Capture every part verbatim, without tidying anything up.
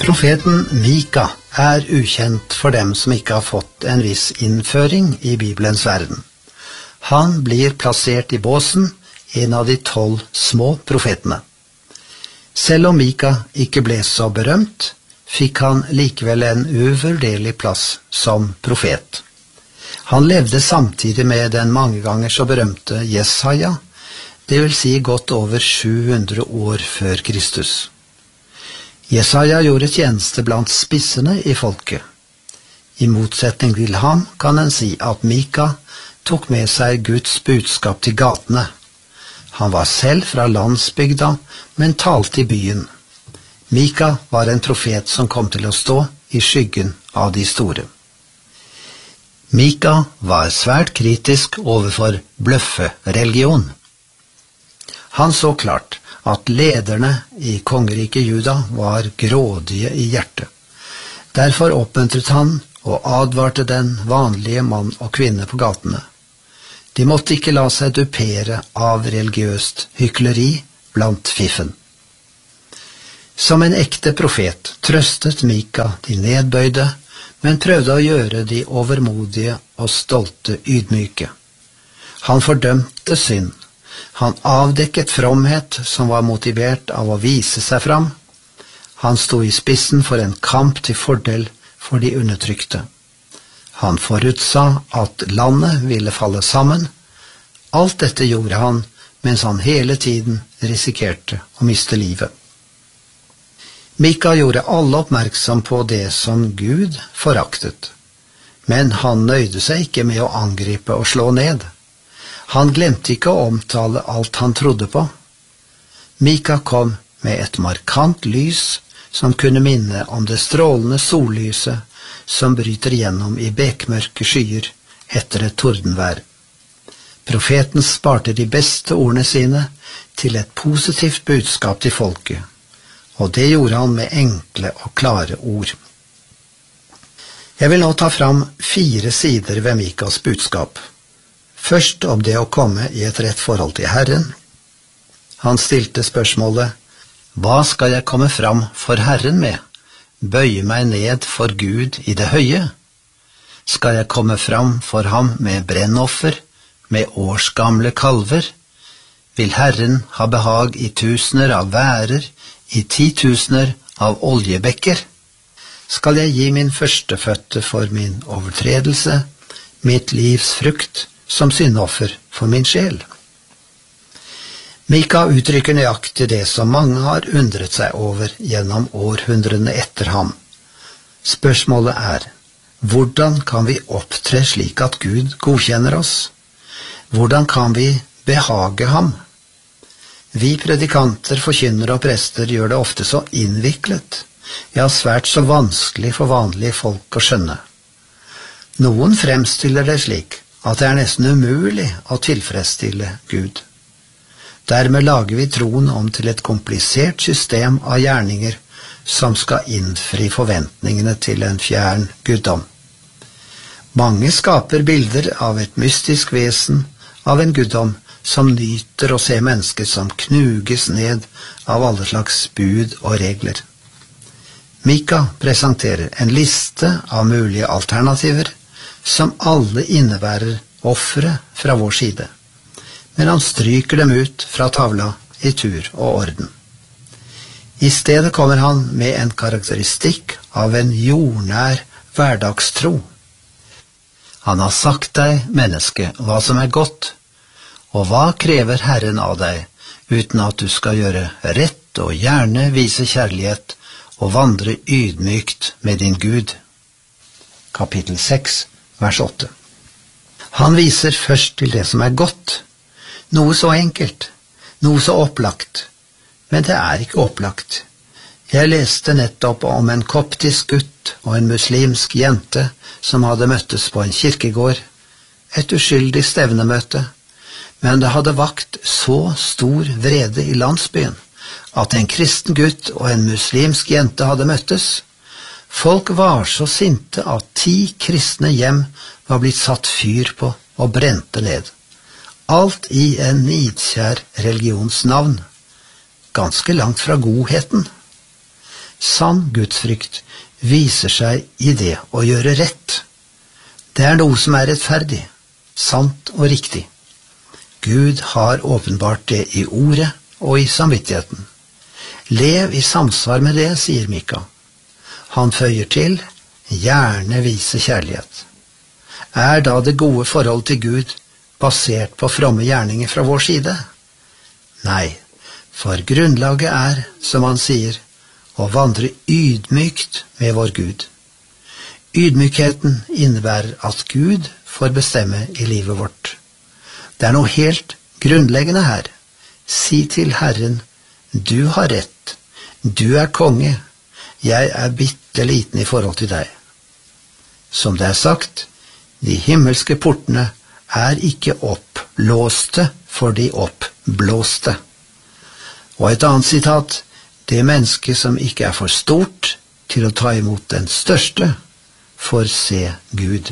Profeten Mika er ukjent for dem som ikke har fått en viss innføring i Bibelens verden. Han blir plassert i båsen, en av de tolv små profetene. Selv om Mika ikke ble så berømt, fikk han likevel en uvurderlig plass som profet. Han levde samtidig med den mange ganger så berømte Jesaja, det vil si godt over sju hundre år før Kristus. Jesaja gjorde tjeneste blant spissene i folket. I motsetning til ham kan en si at Mika tok med seg Guds budskap til gatene. Han var selv fra landsbygda, men talte i byen. Mika var en profet som kom til å stå i skyggen av de store. Mika var svært kritisk overfor bløffereligion. Han så klart at lederne i kongeriket Juda var grådige i hjertet. Derfor oppmuntret han og advarte den vanlige mann og kvinne på gatene. De måtte ikke la seg dupere av religiøst hykleri blant fiffen. Som en ekte profet trøstet Mika de nedbøyde, men prøvde å gjøre de overmodige og stolte ydmyke. Han fordømte synd. Han avdekket fromhet som var motivert av å vise seg fram. Han sto i spissen for en kamp til fordel for de undertrykte. Han forutsa at landet ville falle sammen. Alt dette gjorde han mens han hele tiden risikerte å miste livet. Mika gjorde alle oppmerksom på det som Gud foraktet, men han nøyde seg ikke med å angripe og slå ned. Han glemte ikke å omtale alt han trodde på. Mika kom med et markant lys som kunne minne om det strålende sollyset som bryter gjennom i bekmørke skyer etter et tordenvær. Profeten sparte de beste ordene sine til et positivt budskap til folket, og det gjorde han med enkle og klare ord. Jeg vil nå ta fram fire sider ved Mikas budskap. Først om det å komme i et rett forhold til Herren. Han stilte spørsmålet, hva skal jeg komme fram for Herren med? Bøye meg ned for Gud i det høye? Skal jeg komme fram for ham med brennoffer, med årsgamle kalver? Vil Herren ha behag i tusener av værer, i titusener av oljebekker? Skal jeg gi min førstefødte for min overtredelse, mitt livs frukt, som syndoffer for min sjel? Mika uttrykker nøyaktig det som mange har undret seg over gjennom århundrene etter ham. Spørsmålet er, hvordan kan vi opptre slik at Gud godkjenner oss? Hvordan kan vi behage ham? Vi predikanter, forkynnere og prester gjør det ofte så innviklet, ja svært så vanskelig for vanlige folk å skjønne. Noen fremstiller det slik at det er nesten umulig å tilfredsstille Gud. Dermed lager vi troen om til et komplisert system av gjerninger som skal innfri forventningene til en fjern guddom. Mange skaper bilder av et mystisk vesen, av en guddom som nyter å se mennesker som knuges ned av alle slags bud og regler. Mika presenterer en liste av mulige alternativer, som alle innebærer offere fra vår side, men han stryker dem ut fra tavla i tur og orden. I stedet kommer han med en karakteristikk av en jordnær hverdagstro. Han har sagt deg, menneske, hva som er godt, og hva krever Herren av deg, uten at du skal gjøre rett og gjerne vise kjærlighet og vandre ydmykt med din Gud. Kapittel seks, vers åtte. Han viser først til det som er godt, noe så enkelt, noe så opplagt, men det er ikke opplagt. Jeg leste nettopp om en koptisk gutt og en muslimsk jente som hadde møttes på en kirkegård, et uskyldig stevnemøte, men det hadde vakt så stor vrede i landsbyen at en kristen gutt og en muslimsk jente hadde møttes. Folk var så sinte at ti kristne hjem var blitt satt fyr på og brente ned. Alt i en nidkjær religionsnavn. Ganske langt fra godheten. Sann gudsfrykt viser seg i det å gjøre rett. Det er noe som er rettferdig, sant og riktig. Gud har åpenbart det i ordet og i samvittigheten. Lev i samsvar med det, sier Mika. Han føyer til, gjerne vise kjærlighet. Er da det gode forhold til Gud basert på fromme gjerninger fra vår side? Nei, for grunnlaget er, som han sier, å vandre ydmykt med vår Gud. Ydmykheten innebærer at Gud får bestemme i livet vårt. Det er noe helt grunnleggende her. Si til Herren, du har rett, du er konge, jeg er bitte liten i forhold til deg. Som det er sagt, de himmelske portene er ikke opplåste for de oppblåste. Og et annet sitat, det menneske som ikke er for stort til å ta imot den største, får se Gud.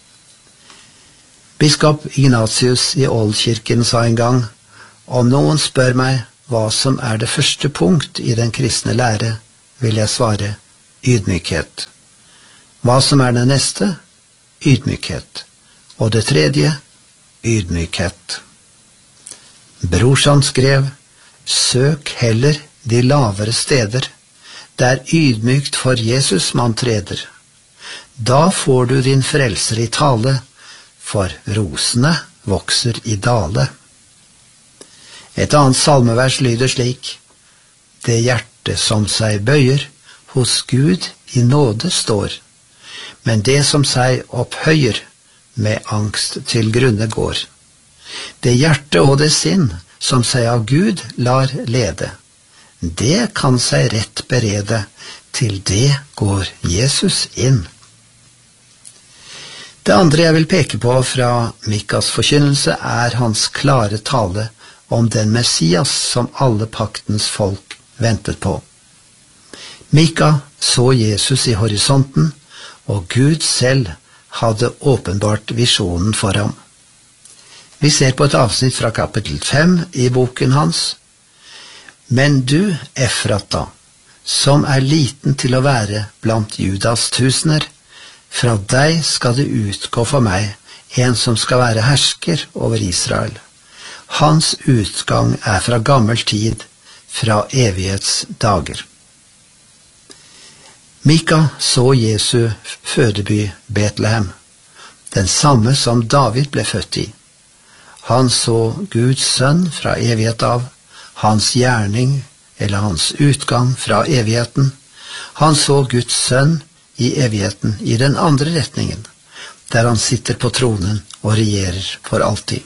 Biskop Ignatius i Ålkirken sa en gang, om noen spør meg hva som er det første punkt i den kristne lære, vil jeg svare ydmykhet. Hva som er det neste? Ydmykhet. Og det tredje? Ydmykhet. Brorsan skrev, søk heller de lavere steder, der ydmykt for Jesus man treder. Da får du din frelser i tale, for rosene vokser i dale. Et annet salmevers lyder slik, det hjerte som seg bøyer, hos Gud i nåde står, men det som seg opphøyer, med angst til grunne går. Det hjerte og det sinn, som seg av Gud lar lede, det kan seg rett berede, til det går Jesus inn. Det andre jeg vil peke på fra Mikas forkynnelse er hans klare tale om den Messias som alle paktens folk ventet på. Mika så Jesus i horisonten, og Gud selv hadde åpenbart visjonen for ham. Vi ser på et avsnitt fra kapittel fem i boken hans. Men du, Efrata, som er liten til å være blant Judas tusener, fra deg skal det utgå for meg en som skal være hersker over Israel. Hans utgang er fra gammel tid, fra evighetsdager. Mika så Jesu fødeby Betlehem, den samme som David ble født i. Han så Guds sønn fra evighet av, hans gjerning eller hans utgang fra evigheten. Han så Guds sønn i evigheten i den andre retningen, der han sitter på tronen og regjerer for alltid.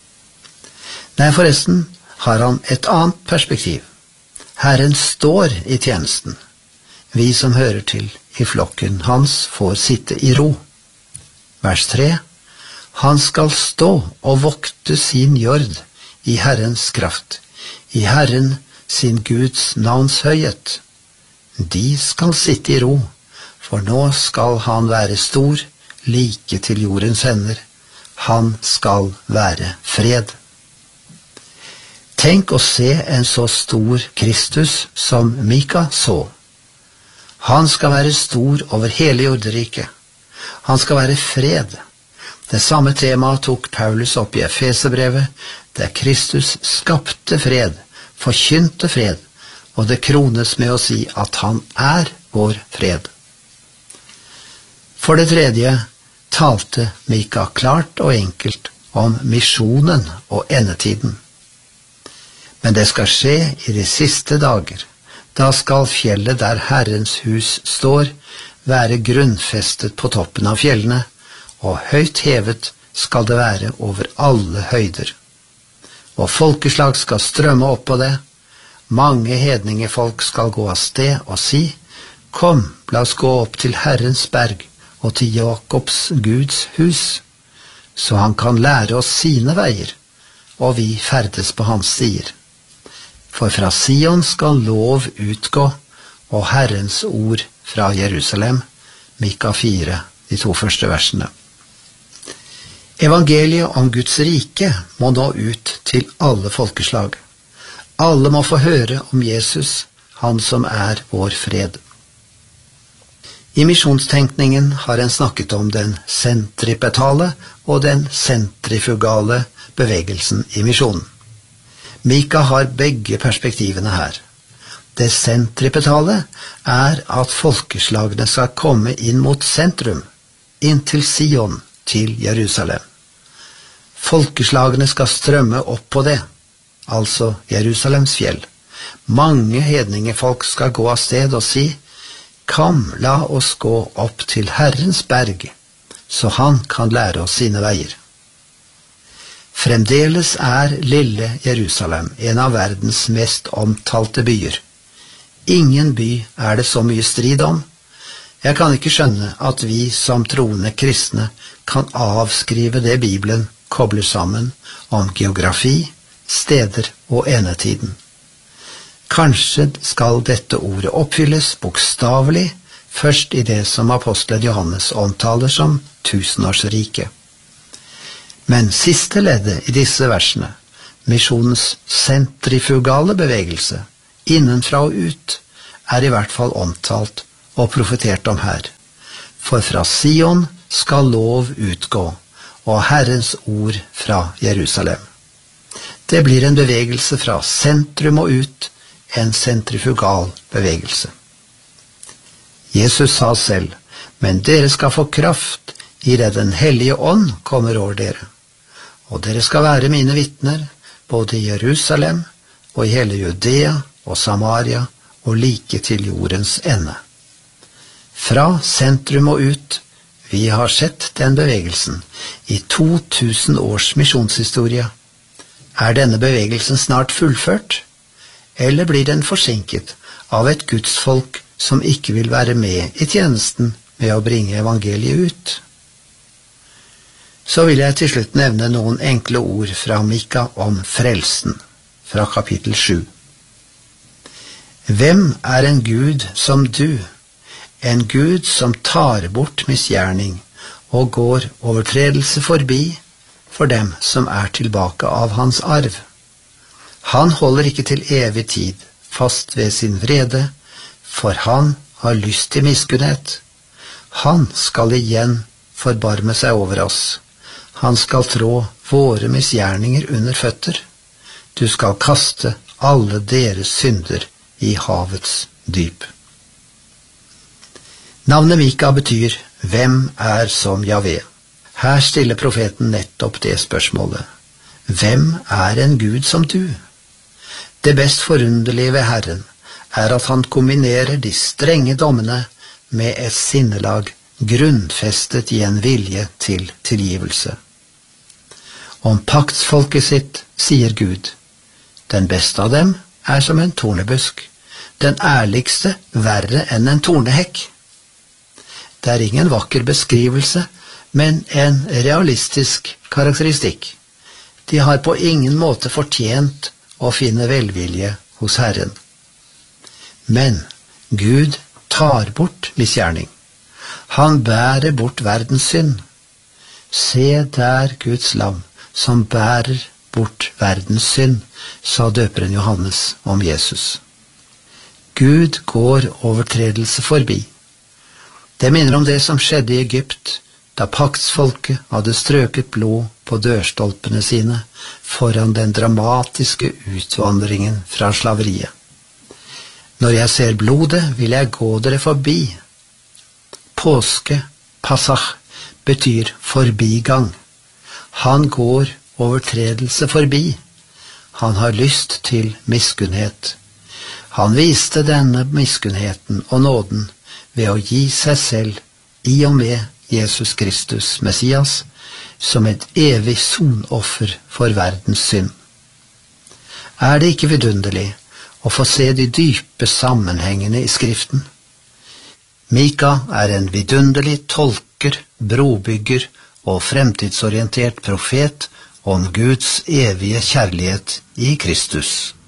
Nei, forresten har han et annet perspektiv. Herren står i tjenesten. Vi som hører til i flokken hans får sitte i ro. Vers tre. Han skal stå og vokte sin jord i Herrens kraft, i Herren sin Guds navns høyhet. De skal sitte i ro, for nå skal han være stor, like til jordens hender. Han skal være fred. Tenk å se en så stor Kristus som Mika så. Han skal være stor over hele jorderiket. Han skal være fred. Det samme temaet tok Paulus opp i Efeserbrevet, der Kristus skapte fred, forkynte fred, og det krones med å si at han er vår fred. For det tredje talte Mika klart og enkelt om misjonen og endetiden. Men det skal skje i de siste dager. Da skal fjellet der Herrens hus står, være grunnfestet på toppen av fjellene, og høyt hevet skal det være over alle høyder. Og folkeslag skal strømme opp på det. Mange hedningefolk skal gå av sted og si, kom, la oss gå opp til Herrens berg, og til Jakobs Guds hus, så han kan lære oss sine veier, og vi ferdes på hans stier. For fra Sion skal lov utgå, og Herrens ord fra Jerusalem. Mika fire, de to første versene. Evangeliet om Guds rike må nå ut til alle folkeslag. Alle må få høre om Jesus, han som er vår fred. I misjonstenkningen har en snakket om den sentripetale og den sentrifugale bevegelsen i misjonen. Mika har begge perspektivene her. Det sentripetale er at folkeslagene skal komme inn mot sentrum, inn til Sion, til Jerusalem. Folkeslagene skal strømme opp på det, altså Jerusalems fjell. Mange hedningefolk skal gå av sted og si: «Kom, la oss gå opp til Herrens berg, så han kan lære oss sine veier.» Fremdeles er lille Jerusalem en av verdens mest omtalte byer. Ingen by er det så mye strid om. Jeg kan ikke skjønne at vi som troende kristne kan avskrive det Bibelen kobler sammen om geografi, steder og enetiden. Kanskje skal dette ordet oppfylles bokstavelig først i det som apostelen Johannes omtaler som tusenårsriket. Men siste leddet i disse versene, misjonens sentrifugale bevegelse, innenfra og ut, er i hvert fall omtalt og profetert om her. For fra Sion skal lov utgå, og Herrens ord fra Jerusalem. Det blir en bevegelse fra sentrum og ut, en sentrifugal bevegelse. Jesus sa selv: «Men dere skal få kraft i det Den hellige ånd kommer over dere, og dere skal være mine vitner, både i Jerusalem og i hele Judea og Samaria og like til jordens ende.» Fra sentrum og ut, vi har sett den bevegelsen i to tusen års misjonshistorie. Er denne bevegelsen snart fullført, eller blir den forsinket av et gudsfolk som ikke vil være med i tjenesten med å bringe evangeliet ut? Så vil jeg til slutt nevne noen enkle ord fra Mika om frelsen, fra kapittel sju. Hvem er en Gud som du, en Gud som tar bort misgjerning og går overtredelse forbi for dem som er tilbake av hans arv? Han holder ikke til evig tid fast ved sin vrede, for han har lyst til miskunnhet. Han skal igjen forbarme seg over oss. Han skal trå våre misgjerninger under føtter. Du skal kaste alle deres synder i havets dyp. Navnet Mika betyr «Hvem er som Javé?» Her stiller profeten nettopp det spørsmålet. Hvem er en Gud som du? Det best forunderlige ved Herren er at han kombinerer de strenge dommene med et sinnelag grunnfestet i en vilje til tilgivelse. Om paktsfolket sitt sier Gud: «Den beste av dem er som en tornebusk, den ærligste verre enn en tornehekk.» Det er ingen vakker beskrivelse, men en realistisk karakteristikk. De har på ingen måte fortjent å finne velvilje hos Herren. Men Gud tar bort misgjerning. Han bærer bort verdens synd. Se der Guds lam, som bærer bort verdens synd, sa døperen Johannes om Jesus. Gud går overtredelse forbi. Det minner om det som skjedde i Egypt, da paktsfolket hadde strøket blod på dørstolpene sine foran den dramatiske utvandringen fra slaveriet. Når jeg ser blodet, vil jeg gå dere forbi. Påske, Passach, betyr forbigang. Han går overtredelse forbi. Han har lyst til miskunnhet. Han viste denne miskunnheten og nåden ved å gi seg selv i og med Jesus Kristus, Messias, som et evig sonoffer for verdens synd. Er det ikke vidunderlig å få se de dype sammenhengene i Skriften? Mika er en vidunderlig tolker, brobygger og fremtidsorientert profet om Guds evige kjærlighet i Kristus.